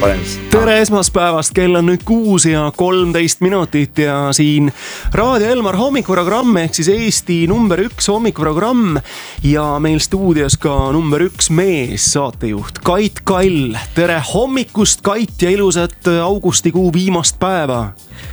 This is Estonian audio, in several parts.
Tere esmaspäevast, kell on nüüd 6:13 ja siin Raadio Elmar hommikuprogramm ehk siis Eesti number 1 hommikuprogramm ja meil stuudios ka number 1 mees, saatejuht Kait Kall. Tere hommikust, Kait, ja ilusat augustikuu viimast päeva.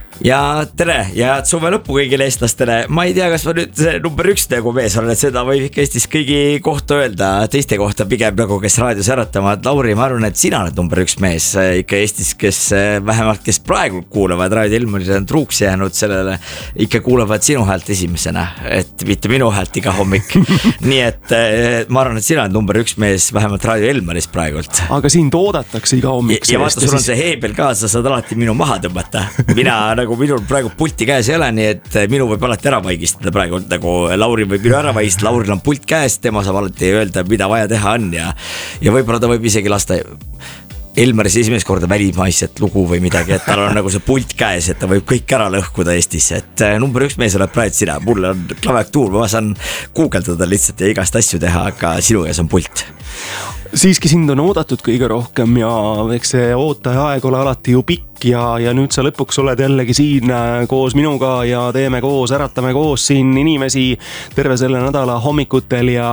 Ja tere ja suve lõppu kõigile eestlastele. Ma ei tea, kas ma nüüd see number 1 nagu mees olen, et seda võib ikka Eestis kõigi kohta öelda, teiste kohta pigem nagu, kes raadios äratavad. Lauri, ma arvan, et sina oled number 1 mees ikka Eestis, kes vähemalt, kes praegu kuulavad Raadio Elmaris on truuks jäänud sellele, ikka kuulavad sinu häält esimesena, et mitte minu häält iga hommik. Nii et ma arvan, et sina oled number 1 mees vähemalt Raadio Elmaris praegult. Aga siin toodatakse iga hommik. Ja vaata, sul on see heebel kaasa, sa saad alati minu maha tõmmata. Mina nagu minul praegu pulti käes ei ole, nii et minu võib alati ära vaigistada praegu, nagu Lauri võib minu ära vaigistada, Lauril on pult käes, tema saab alati öelda, mida vaja teha on ja võib-olla ta võib isegi lasta Elmaris esimest korda välimaiset lugu või midagi, et tal on nagu see pult käes, et ta võib kõik ära lõhkuda Eestis, et number 1 mees oled praegu sina, mul on klaviatuur, ma saan guugeldada lihtsalt ja igast asju teha, aga sinu käes on pult. Siiski sind on oodatud kõige rohkem ja eks see ootaja aeg ole alati ju pikk ja nüüd sa lõpuks oled jällegi siin koos minuga ja teeme koos, äratame koos siin inimesi terve selle nädala hommikutel ja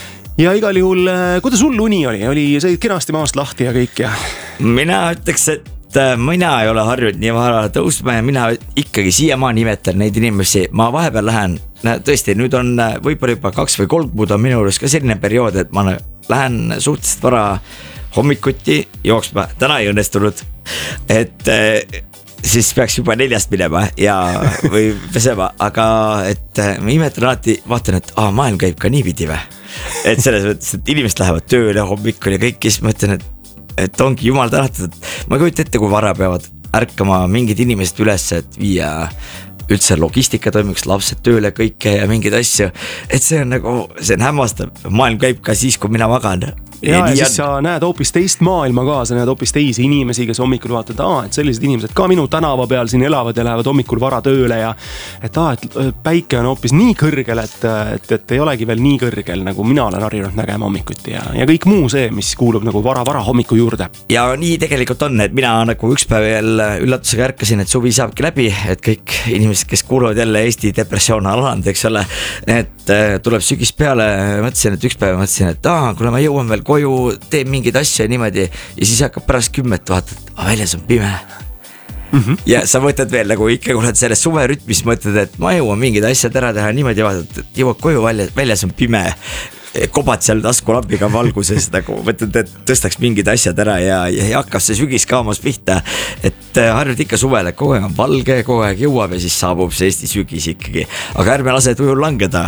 igal juhul, kuidas sul uni oli, said kenasti maast lahti ja kõik ja? Mina ütleks, et mina ei ole harjunud nii vara tõusma ja mina ikkagi siiamaani nimetan neid inimesi, ma vahepeal lähen, tõesti nüüd on võib-olla juba 2 või 3 kuud on minu juures ka selline periood, et ma lähen suhteliselt vara hommikuti jooksma, täna ei õnnestunud, et siis peaks juba 4 minema ja või pesema, aga et ma imetan alati, vaatan, et maailm käib ka niipidi või, et selles mõttes, et inimesed lähevad tööle hommikul ja kõik, kes ma ütlen, et ongi jumal tänatud, et ma kujutan ette, kui vara peavad ärkama mingid inimesed üles, et viia üldse logistika toimiks, lapsed tööle kõike ja mingeid asju, et see on nagu, see on hämmastav, maailm käib ka siis, kui mina magan. Ja siis sa näed hoopis teist maailma ka, sa näed hoopis teisi inimesi, kes hommikul vaatad, et sellised inimesed ka minu tänava peal siin elavad ja lähevad hommikul vara tööle ja et päike on hoopis nii kõrgel, et ei olegi veel nii kõrgel, nagu mina olen harjunud nägema hommikuti ja kõik muu see, mis kuulub nagu vara hommiku juurde. Ja nii tegelikult on, et mina nagu üks päev veel üllatusega ärkasin, et suvi saabki läbi, et kõik inimesed, kes kuuluvad jälle Eesti depressioon alanud, eks ole, et tuleb sügis peale, mõtlesin, et üks päev mõtlesin, et kuule ma jõuan veel koju, teeb mingeid asju niimoodi ja siis hakkab pärast 10 vaatad, väljas on pime. Ja sa mõtled veel nagu ikka, kui oled selles suverütmis, mõtled, et ma jõuan mingid asjad ära teha niimoodi, vaatad, et jõuad koju, väljas on pime, kobad seal taskulampiga valguses, nagu mõtled, et tõstaks mingid asjad ära ja hakkab see sügis kaamas pihta, et harjud ikka suvel, et kogu aeg on valge, kogu aeg jõuab ja siis saabub see Eesti sügis ikkagi, aga ärme lase tujul langeda,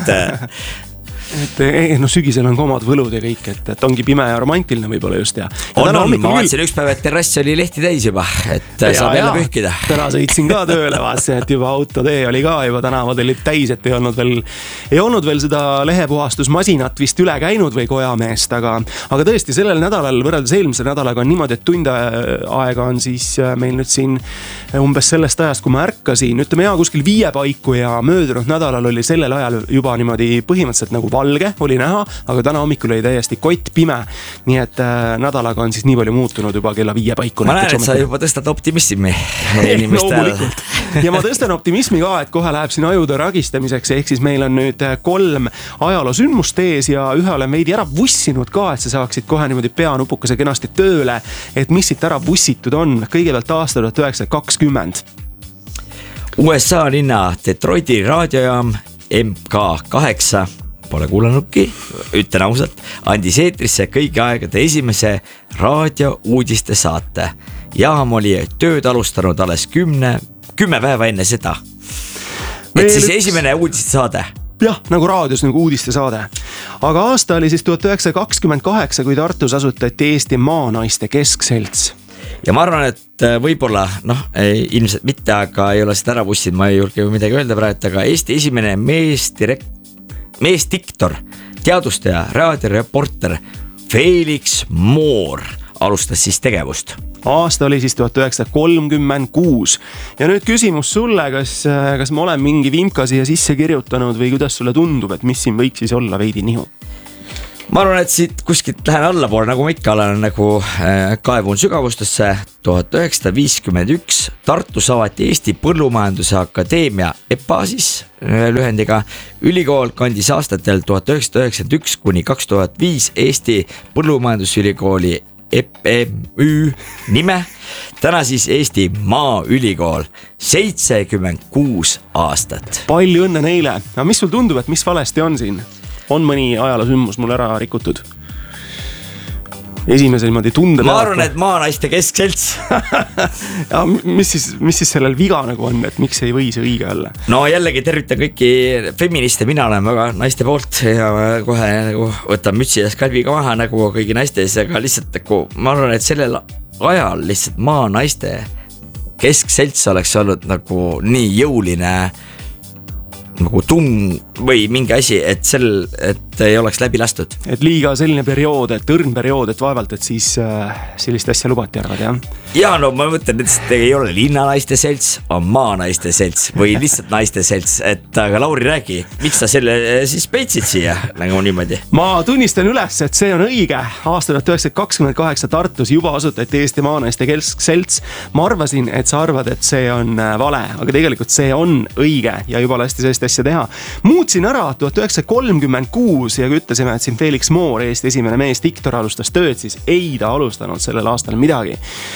sügisel on ka omad võlud ja kõik, et ongi pime ja romantiline võib-olla just ja ma vaatasin üks päev, et terrass oli lehti täis juba, et saab jälle pühkida. Täna sõitsin ka tööle, vaatasin, et juba autotee oli ka juba tänavad olid täis, et ei olnud veel seda lehepuhastusmasinat vist üle käinud või kojameest, aga tõesti sellel nädalal võrreldes eelmise nädalaga on niimoodi, et tund aega on siis meil nüüd siin umbes sellest ajast, kui ma ärkasin, ütleme kuskil 5 paiku ja möödunud nädalal oli sellel ajal juba niimoodi põhimõtteliselt nagu valge oli näha, aga täna hommikul oli täiesti kott pime. Nii et nädalaga on siis nii palju muutunud juba kella 5 paiku. Ma näen, et sa juba tõstad optimismi inimestel. Ja ma tõstan optimismi ka, et kohe läheb siin ajude ragistamiseks, ehk siis meil on nüüd 3 ajaloosündmust ees ja ühe olen veidi ära vussinud ka, et sa saaksid kohe niimoodi peanupukese kenasti tööle, et mis siit ära vussitud on. Kõigepealt aasta 1920. USA linna Detroiti raadiojaam MK8 pole kuulanudki, ütlen ausalt, andis eetrisse kõigi aegade esimese raadiouudiste saate. Jaam oli tööd alustanud alles 10 päeva enne seda. Et siis esimene uudistesaade. Jah, nagu raadios nagu uudistesaade. Aga aasta oli siis 1928, kui Tartus asutati Eesti Maanaiste Keskselts. Ja ma arvan, et võib-olla, ilmselt mitte, aga ei ole seda ära vussinud, ma ei julge midagi öelda praegu, aga Eesti esimene meesdiktor, teadustaja, raadioreporter Felix Moor alustas siis tegevust. Aasta oli siis 1936 ja nüüd küsimus sulle, kas ma olen mingi vimka siia sisse kirjutanud või kuidas sulle tundub, et mis siin võiks siis olla veidi nihu? ma arvan, et siit kuskilt lähen allapoole, nagu ma ikka olen, nagu kaevun sügavustesse. 1951 Tartus avati Eesti Põllumajanduse Akadeemia EPA siis lühendiga. Ülikool kandis aastatel 1991 kuni 2005 Eesti Põllumajandusülikooli EPMÜ nime. Täna siis Eesti Maaülikool, 76 aastat. Palju õnne neile. Aga mis sul tundub, et mis valesti on siin? On mõni ajaloosümmus mul ära rikutud? Esimese niimoodi tunde ma arvan, et Maanaiste Keskselts. Ja mis siis sellel viga nagu on, et miks ei või see õige olla? No jällegi tervitan kõiki feministe, mina olen väga naiste poolt ja kohe nagu võtan mütsi ja skalviga maha nagu kõigi naiste ees, aga lihtsalt nagu ma arvan, et sellel ajal lihtsalt Maanaiste Keskselts oleks olnud nagu nii jõuline nagu tung või mingi asi, et ei oleks läbi lastud. Et liiga selline periood, et õrn periood, et vaevalt, et siis sellist asja lubati arvad, jah? Ja no ma mõtlen, et ei ole linnanaiste selts, on Maanaiste selts või lihtsalt naiste selts, et aga Lauri räägi, miks sa selle siis peitsid siia nagu niimoodi? Ma tunnistan üles, et see on õige. Aasta 1928 Tartus juba asutati Eesti Maanaiste Keskselts. Ma arvasin, et sa arvad, et see on vale, aga tegelikult see on õige ja juba lasti sellist asja teha. Muutsin ära 1936 ja kui ütlesime, et siin Felix Moor, Eesti esimene mees Diktor alustas tööd, siis ei ta alustanud sellel aastal midagi.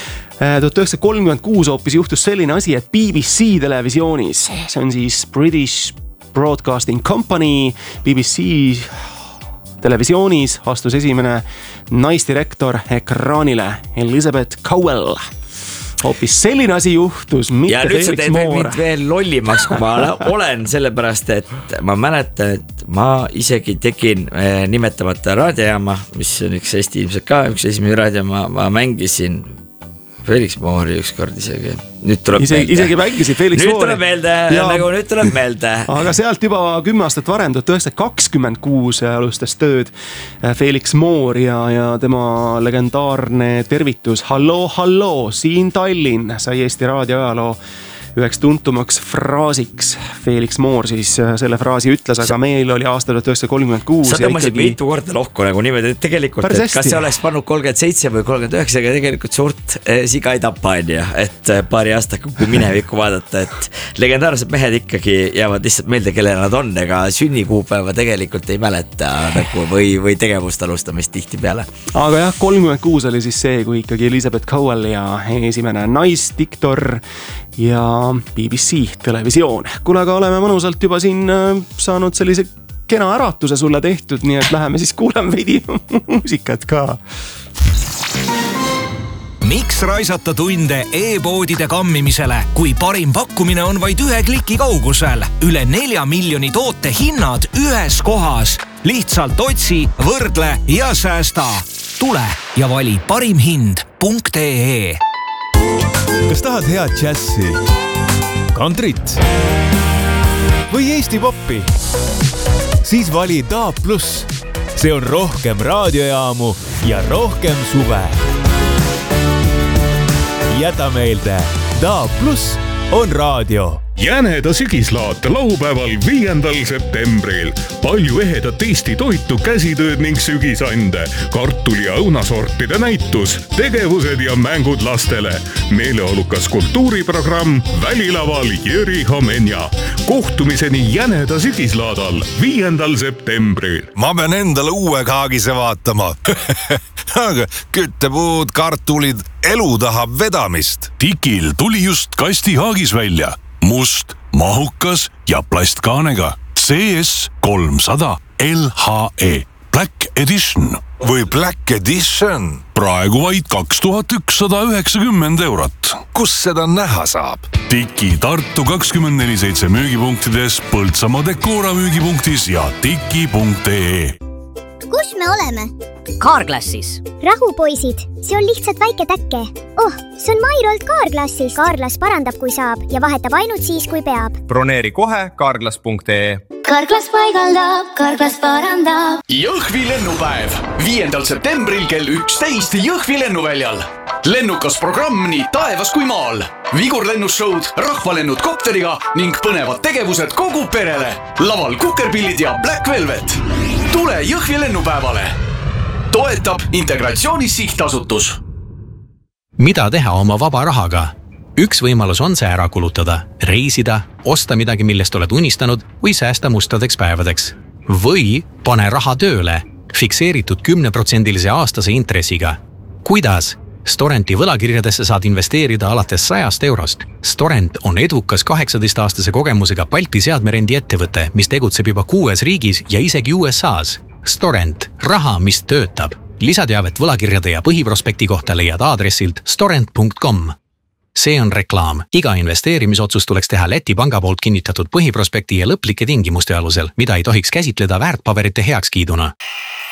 1936 hoopis juhtus selline asi, et BBC televisioonis, see on siis British Broadcasting Company, BBC televisioonis astus esimene naisdirektor ekraanile, Elizabeth Cowell. Hoopis selline asi juhtus, mitte ja nüüd Felix Moor. Mind veel lollimaks, kui ma olen, sellepärast, et ma mäletan, et ma isegi tegin nimetamata raadiojaama, mis on üks Eesti ilmselt ka, üks esimene raadiojaama, ma mängisin Felix Moori ükskord isegi. Nüüd tuleb meelde. Isegi mängisid Felix Moori. Nüüd tuleb meelde, nagu nüüd tuleb meelde. Aga sealt juba 10 aastat varem, 1926 alustas tööd Felix Moor ja tema legendaarne tervitus Halloo, halloo, siin Tallinn sai Eesti raadioajaloo üheks tuntumaks fraasiks. Felix Moor siis selle fraasi ütles, aga meil oli aasta 1936. Sa tõmmasid mitu korda lohku nagu niimoodi, et tegelikult, et kas see oleks pannud 37 või 39, aga tegelikult suurt siga ei tapa, et paari aastaga, kui minevikku vaadata, et legendaarsed mehed ikkagi jäävad lihtsalt meelde, kelle nad on, ega sünnikuupäeva tegelikult ei mäleta nagu, või tegevust alustamist tihti peale. Aga jah, 36 oli siis see, kui ikkagi Elizabeth Cowell ja esimene naisdiktor ja BBC televisioon. Kuule, aga oleme mõnusalt juba siin saanud sellise kena äratuse sulle tehtud, nii et läheme siis kuuleme veidi muusikat ka. Miks raisata tunde e-poodide kammimisele, kui parim pakkumine on vaid 1 kliki kaugusel? Üle 4 miljoni toote hinnad ühes kohas. Lihtsalt otsi, võrdle ja säästa. Tule ja vali parimhind.ee. Kas tahad head džässi, kantrit või Eesti poppi? Siis vali DAB+. See on rohkem raadiojaamu ja rohkem suve. Jäta meelde, DAB+ on raadio. Jäneda sügislaat laupäeval 5. septembril. Palju ehedat Eesti toitu, käsitööd ning sügisande, kartuli ja õunasortide näitus, tegevused ja mängud lastele. Meeleolukas kultuuriprogramm Välilaval Jüri Homenja. Kohtumiseni Jäneda sügislaadal 5. septembril. Ma pean endale uue kaagise vaatama. Aga küttepuud, kartulid, elu tahab vedamist. Tikil tuli just kastihaagis välja. Must, mahukas ja plastkaanega. CS 300 LHE Black Edition. Või Black Edition. Praegu vaid 2190 €. Kus seda näha saab? Tiki Tartu 24/7 müügipunktides, Põltsamaa Decora müügipunktis ja tiki.ee. Kus me oleme? Carglassis. Rahupoisid, see on lihtsalt väike täkke. Oh, see on Mairolt Carglassis. Carglass parandab, kui saab ja vahetab ainult siis, kui peab. Broneeri kohe carglass.ee. Carglass paigaldab, Carglass parandab. Jõhvi lennupäev 5. septembril kell 11 Jõhvi lennuväljal. Lennukas programm nii taevas kui maal. Vigurlennushowd, rahvalennud kopteriga ning põnevad tegevused kogu perele. Laval Kukerpillid ja Black Velvet. Tule Jõhvi lennupäevale. Toetab Integratsioonis Sihtasutus. Mida teha oma vaba rahaga? Üks võimalus on see ära kulutada, reisida, osta midagi, millest oled unistanud või säästa mustadeks päevadeks. Või pane raha tööle, fikseeritud 10% aastase intressiga. Kuidas? Storenti võlakirjadesse saad investeerida alates 100 eurost. Storent on edukas 18-aastase kogemusega Balti seadmerendi ettevõte, mis tegutseb juba 6 riigis ja isegi USAs. Storent, raha, mis töötab. Lisateavet võlakirjade ja põhiprospekti kohta leiad aadressilt storent.com. See on reklaam. Iga investeerimisotsus tuleks teha Läti panga poolt kinnitatud põhiprospekti ja lõplike tingimuste alusel, mida ei tohiks käsitleda väärtpaberite heakskiiduna.